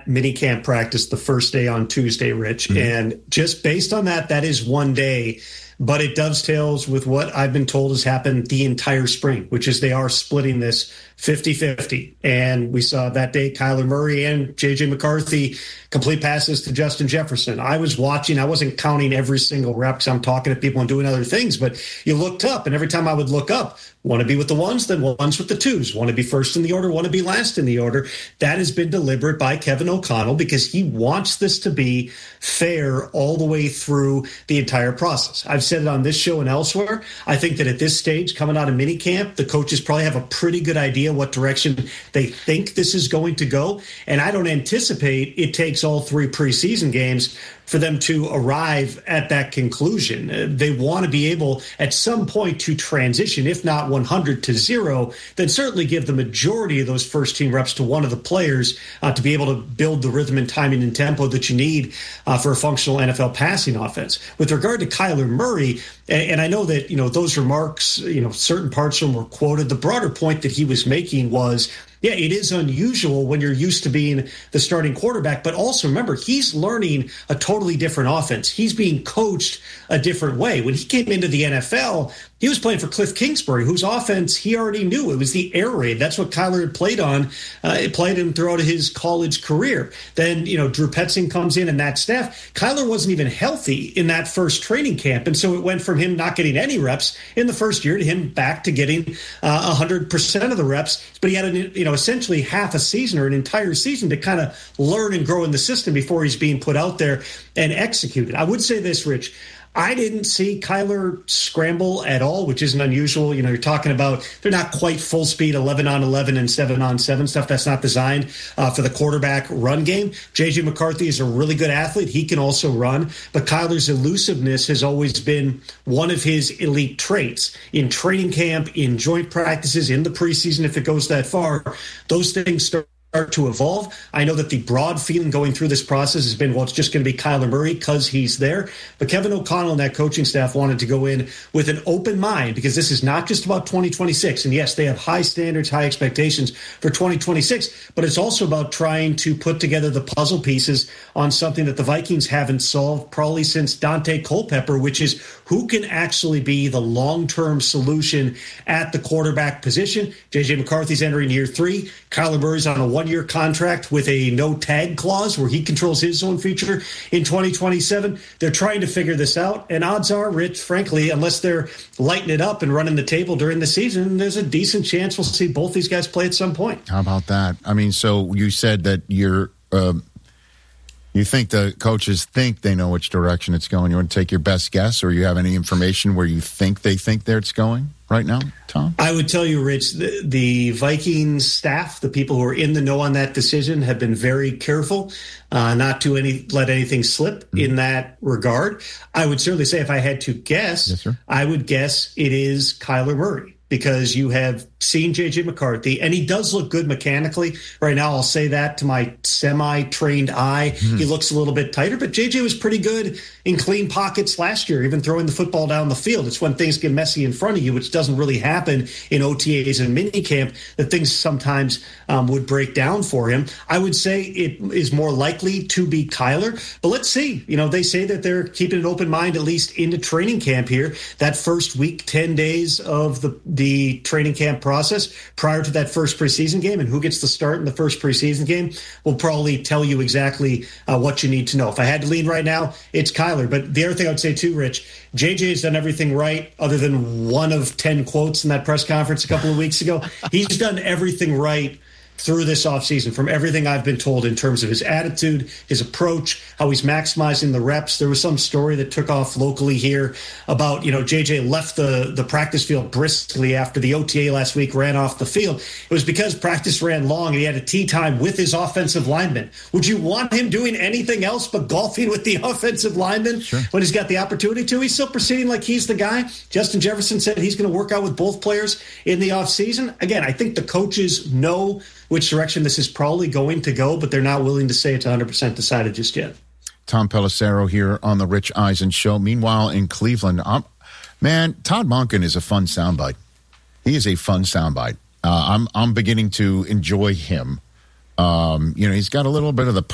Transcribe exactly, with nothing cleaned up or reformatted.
at minicamp practice the first day on Tuesday, Rich. Mm-hmm. And just based on that, that is one day. But it dovetails with what I've been told has happened the entire spring, which is they are splitting this fifty-fifty. And we saw that day Kyler Murray and J J McCarthy complete passes to Justin Jefferson. I was watching. I wasn't counting every single rep because I'm talking to people and doing other things. But you looked up, and every time I would look up, want to be with the ones, then ones with the twos. Want to be first in the order, want to be last in the order. That has been deliberate by Kevin O'Connell because he wants this to be fair all the way through the entire process. I've said it on this show and elsewhere. I think that at this stage, coming out of minicamp, the coaches probably have a pretty good idea what direction they think this is going to go. And I don't anticipate it takes all three preseason games for them to arrive at that conclusion. Uh, they want to be able at some point to transition, if not one hundred to zero, then certainly give the majority of those first team reps to one of the players uh, to be able to build the rhythm and timing and tempo that you need uh, for a functional N F L passing offense. With regard to Kyler Murray, and, and I know that, you know, those remarks, you know, certain parts of them were quoted. The broader point that he was making was, yeah, it is unusual when you're used to being the starting quarterback, but also remember, he's learning a totally different offense. He's being coached a different way. When he came into the N F L, he was playing for Cliff Kingsbury, whose offense he already knew. It was the air raid. That's what Kyler had played on. Uh, it played him throughout his college career. Then, you know, Drew Petzing comes in and that staff. Kyler wasn't even healthy in that first training camp. And so it went from him not getting any reps in the first year to him back to getting uh, one hundred percent of the reps. But he had, an, you know, essentially half a season or an entire season to kind of learn and grow in the system before he's being put out there and executed. I would say this, Rich. I didn't see Kyler scramble at all, which isn't unusual. You know, you're talking about they're not quite full speed eleven on eleven and seven on seven stuff. That's not designed uh, for the quarterback run game. J J McCarthy is a really good athlete. He can also run. But Kyler's elusiveness has always been one of his elite traits. In training camp, in joint practices, in the preseason, if it goes that far, those things start to evolve. I know that the broad feeling going through this process has been, well, it's just going to be Kyler Murray because he's there. But Kevin O'Connell and that coaching staff wanted to go in with an open mind because this is not just about twenty twenty-six. And yes, they have high standards, high expectations for twenty twenty-six, but it's also about trying to put together the puzzle pieces on something that the Vikings haven't solved probably since Dante Culpepper, which is who can actually be the long-term solution at the quarterback position. J J McCarthy's entering year three. Kyler Murray's on a one-year contract with a no-tag clause where he controls his own future in twenty twenty-seven. They're trying to figure this out, and odds are, Rich, frankly, unless they're lighting it up and running the table during the season, there's a decent chance we'll see both these guys play at some point. How about that? I mean, so you said that you're uh, you think the coaches think they know which direction it's going. You want to take your best guess, or you have any information where you think they think there it's going right now, Tom? I would tell you, Rich, the, the Vikings staff, the people who are in the know on that decision, have been very careful uh, not to any let anything slip mm-hmm. in that regard. I would certainly say if I had to guess, yes, sir. I would guess it is Kyler Murray. Because you have seen J J McCarthy, and he does look good mechanically. Right now, I'll say that to my semi-trained eye. Mm-hmm. He looks a little bit tighter, but J J was pretty good in clean pockets last year, even throwing the football down the field. It's when things get messy in front of you, which doesn't really happen in O T As and minicamp, that things sometimes um, would break down for him. I would say it is more likely to be Kyler, but let's see. You know, they say that they're keeping an open mind at least into training camp here. That first week, ten days of the, the the training camp process prior to that first preseason game, and who gets the start in the first preseason game will probably tell you exactly uh, what you need to know. If I had to lean right now, it's Kyler. But the other thing I would say too, Rich, J J's done everything right other than one of ten quotes in that press conference a couple of weeks ago. He's done everything right through this offseason, from everything I've been told in terms of his attitude, his approach, how he's maximizing the reps. There was some story that took off locally here about, you know, J J left the, the practice field briskly after the O T A last week, ran off the field. It was because practice ran long and he had a tee time with his offensive lineman. Would you want him doing anything else but golfing with the offensive lineman sure. when he's got the opportunity to? He's still proceeding like he's the guy. Justin Jefferson said he's going to work out with both players in the offseason. Again, I think the coaches know which direction this is probably going to go, but they're not willing to say it's one hundred percent decided just yet. Tom Pelissero here on the Rich Eisen Show. Meanwhile, in Cleveland, I'm, man, Todd Monken is a fun soundbite. He is a fun soundbite. Uh, I'm I'm beginning to enjoy him. Um, you know, he's got a little bit of the